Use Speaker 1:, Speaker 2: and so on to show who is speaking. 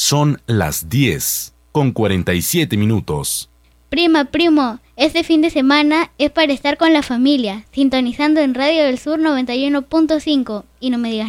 Speaker 1: Son las 10:47.
Speaker 2: Prima, primo, este fin de semana es para estar con la familia, sintonizando en Radio del Sur 91.5 y no me digas